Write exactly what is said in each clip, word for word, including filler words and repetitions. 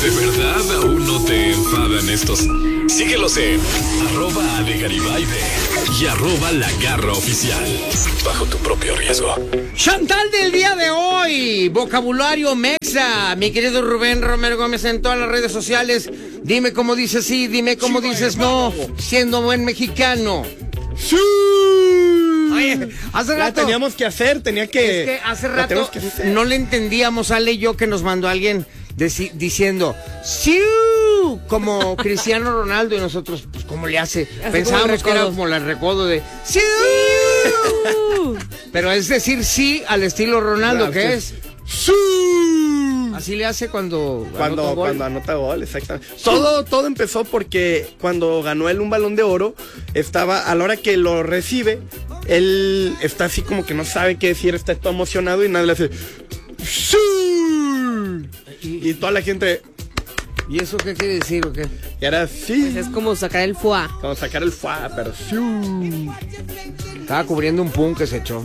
¿De verdad aún no te enfadan estos? Síguelos en arroba alegaribaibe y arroba la garra oficial. Bajo tu propio riesgo. Chantal del día de hoy, vocabulario mexa. Mi querido Rubén Romero Gómez en todas las redes sociales. Dime cómo dices sí, dime cómo sí, dices no, siendo buen mexicano. ¡Sí! Oye, hace rato... La teníamos que hacer, tenía que... Es que hace rato que no le entendíamos, Ale y yo, que nos mandó alguien deci- diciendo ¡sí! Como Cristiano Ronaldo, y nosotros, pues, ¿cómo le hace? Así pensábamos que era como el recodo de ¡sí! Pero es decir sí al estilo Ronaldo, claro, ¿qué es? ¡sí! Así le hace cuando cuando anota gol. Cuando anota gol, exactamente. Todo, todo empezó porque cuando ganó él un Balón de Oro, estaba, a la hora que lo recibe, él está así como que no sabe qué decir, está todo emocionado y nadie le hace ¡sí! Y, y toda la gente... ¿Y eso qué quiere decir o qué? Y era sí. Pues es como sacar el foie. Como sacar el foie, pero sí. Estaba cubriendo un pun que se echó.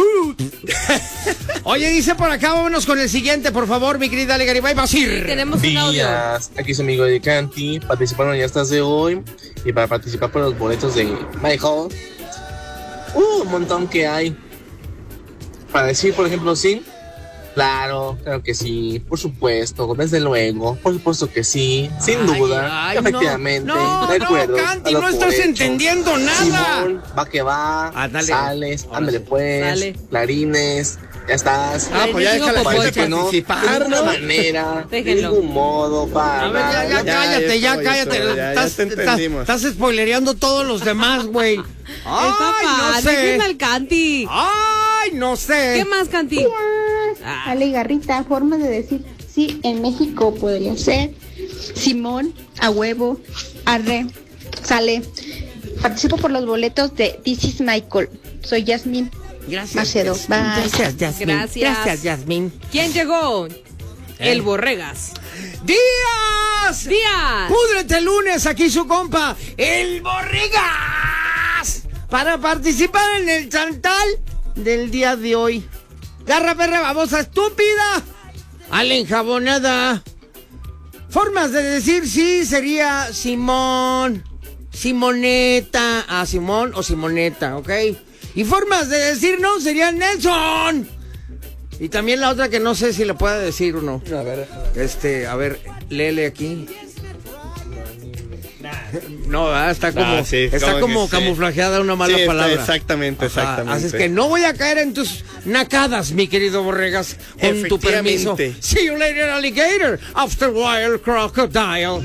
Oye, dice por acá, vámonos con el siguiente, por favor, mi querida Ale Garibay. Vamos a ir. Tenemos un audio. Aquí su amigo de Canti, participaron ya estás de hoy. Y para participar por los boletos de My Hall, uh, un montón que hay. Para decir, por ejemplo, sí. Claro, claro que sí, por supuesto, desde luego, por supuesto que sí, sin ay, duda, ay, efectivamente, no, de acuerdo. No, Canti, no estás hecho. entendiendo nada. Simón, va que va, ah, dale. sales, ándale pues, sale. Clarines, ya estás. Ah, pues ya déjala participar, ¿no? participar, De ninguna ¿no? manera, Déjenlo. de ningún modo, para. A ver, ya, ya, ya, cállate, ya, ya, cállate. ya, ya, estás, ya te entendimos. Estás, estás spoilereando todos los demás, güey. Ay, Papá, no sé. déjenme al Canti. Ay, no sé. ¿Qué más, Canti? Ah. Ale Garrita, forma de decir sí en México podría ser Simón, a huevo, arre, sale. Participo por los boletos de This is Michael. Soy Yasmín Gracias. Macedo. Bye. Gracias, Yasmín. Gracias. Gracias, Yasmín. ¿Quién llegó? ¿Eh? El Borregas. ¡Díaz! ¡Díaz! ¡Púdrete el lunes! Aquí su compa, el Borregas. Para participar en el Chantal del día de hoy. Garra perra babosa estúpida. Ale enjabonada. Formas de decir sí sería Simón, Simoneta. Ah, Simón o Simoneta, ¿ok? Y formas de decir no sería Nelson. Y también la otra que no sé si le pueda decir o no. A ver. Este, a ver, léele aquí. No, ¿verdad? Está como, Ah, sí, está como como que sí. camuflajeada una mala Sí, está palabra. exactamente, Ajá, exactamente. así es que no voy a caer en tus nacadas, mi querido Borregas, con tu permiso. Efectivamente. See you later, alligator, after while crocodile.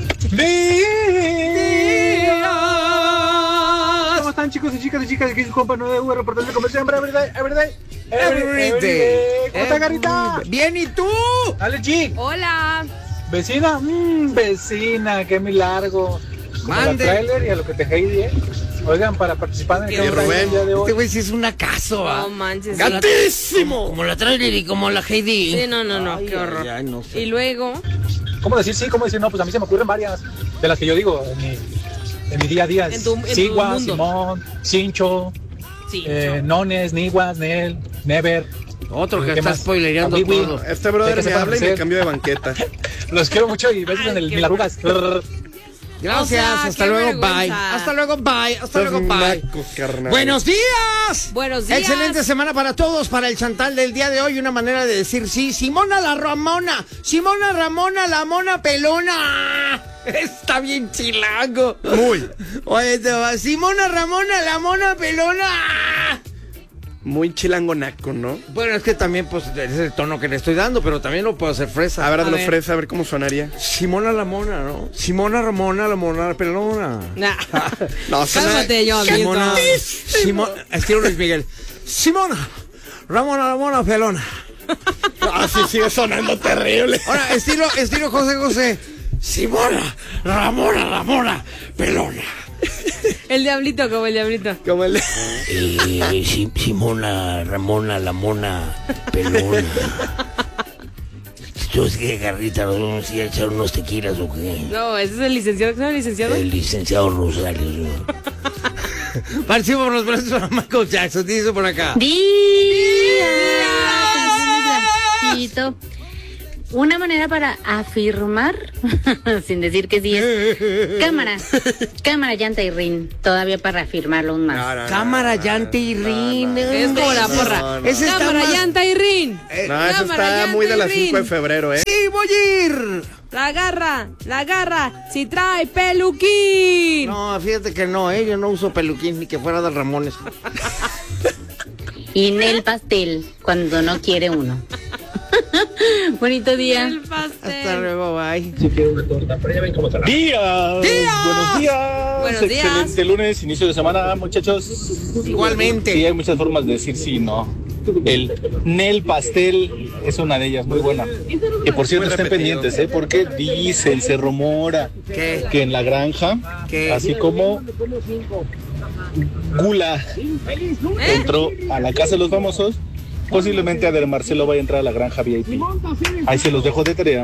¿Cómo están, chicos y chicas y chicas? Aquí su compa nueve de reportando de comercio everyday, everyday, Everyday. ¿Cómo está, Garrita? Bien, ¿y tú? Dale, G. Hola. Vecina, mmm, vecina, qué milagro. Como Mande. la trailer y a lo que te Heidi, ¿eh? Oigan, para participar en el Eh, Chantal Rubén, del día de este hoy. güey sí es un acaso, ¿ah? No manches. ¡Gatísimo! Como la trailer y como la Heidi. Sí, no, no, no, Ay, qué horror. ay, ay, no sé. Y luego, ¿Cómo decir sí? ¿Cómo decir no? Pues a mí se me ocurren varias de las que yo digo en mi, en mi día a día. En tu- en tu Sigua, mundo. Simón, Cincho, sí. eh, Nones, Niguas, Nel, Never. Otro que ¿Qué está más? spoilereando A Wiwi. todo. Este brother ¿De qué se me pueden habla y me hacer? cambió de banqueta. Los quiero mucho y besos Ay, en el qué Mil Arrugas. Gracias, O sea, hasta qué luego, vergüenza. bye. Hasta luego, bye. Hasta Estás luego, bye. naco, carnal. Buenos días. Buenos días. Excelente semana para todos, para el Chantal del día de hoy. Una manera de decir sí. Simona la Ramona. Simona Ramona la mona pelona. Está bien chilango. Muy. Oye, te va. Simona Ramona la mona pelona. Muy chilangonaco, ¿no? Bueno, es que también, pues, es el tono que le estoy dando, pero también lo puedo hacer fresa. A ver, A hazlo ver. fresa, a ver cómo sonaría. Simona la mona, ¿no? Simona Ramona la mona pelona. Nah. No, Cálmate, yo, amigo. Simona, Simona, estilo Luis Miguel. Simona, Ramona la mona pelona. Así sigue sonando terrible. Ahora, estilo, estilo José José. Simona, Ramona la mona pelona. El diablito, como el diablito. Como el... Eh, Si- Simona, Ramona la mona pelona. Yo sé que Garrita nos vamos a ir a echar unos tequilas o qué. No, ese es el licenciado. ¿Qué es el licenciado? El licenciado Rosario. Participo por los brazos para Michael Jackson. Dice por acá. Día. Una manera para afirmar, sin decir que sí, es cámara, cámara, llanta y rin. Todavía para afirmarlo aún más. No, no, no, Cámara, no, llanta y no, rin. no, no. Es como la porra. No, no. Ese está Cámara, más- llanta y rin. No, eso Cámara, está llanta muy de y las cinco de rin. febrero, ¿eh? ¡Sí, voy a ir! La agarra, la agarra, si trae peluquín. No, fíjate que no, ¿eh? Yo no uso peluquín ni que fuera de Ramones. Y Nel pastel, cuando no quiere uno. Bonito día. El pastel. Hasta luego, bye. ¡Días! ¡Buenos días! Buenos días. Excelente lunes, inicio de semana, muchachos. Igualmente. Sí, hay muchas formas de decir sí y no. El Nel pastel es una de ellas, muy buena. Que por cierto Muy estén repetido. pendientes, ¿eh? Porque dicen, se rumora ¿Qué? que en la granja, ¿Qué? así como Gula entró a la casa de los famosos, posiblemente Ader Marcelo vaya a entrar a la granja V I P. Ahí se los dejo de tarea.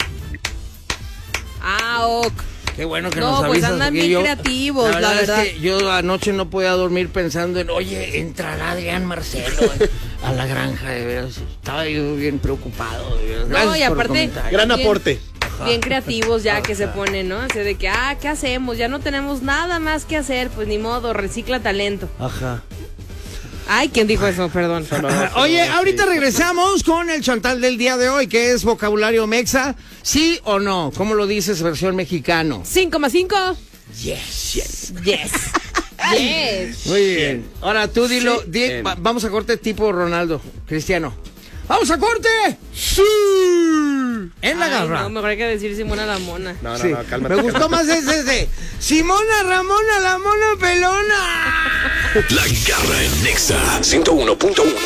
Ah, ok. Qué bueno que No, nos pues avisas. andan porque bien yo- creativos, la es verdad. que yo anoche no podía dormir pensando en, oye, entrará Adrián Marcelo eh, a la granja, de veras. Estaba yo bien preocupado. De veras. No, Gracias y por el aparte- comentario. Gran Bien. aporte. Bien creativos ya que se ponen, ¿no? Así de que, ah, ¿qué hacemos? Ya no tenemos nada más que hacer. Pues ni modo, recicla talento. Ajá. Ay, ¿quién dijo eso? Perdón. Oye, ahorita regresamos con el chantal del día de hoy, que es vocabulario mexa. ¿Sí o no? ¿Cómo lo dices versión mexicano? ¿cinco más cinco? Yes, yes. Yes. Yes. Muy bien. Ahora tú dilo. Sí. di- Bien. va- vamos a corte tipo Ronaldo, Cristiano. ¡Vamos a corte! ¡Sí! En la Ay, garra. no, mejor hay que decir Simona la mona. No, no, Sí. no, cálmate. Me gustó más ese de Simona Ramona, la mona pelona. La garra en Nexa ciento uno punto uno.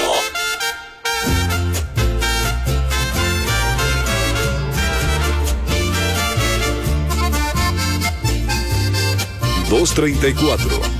dos treinta y cuatro.